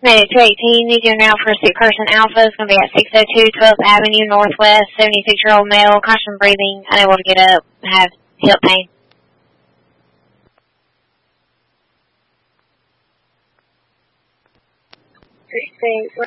Made it 218, need you now for a sick person. Alpha is going to be at 602 12th Avenue Northwest, 76-year-old male, caution breathing, unable to get up, have hip pain. Precinct,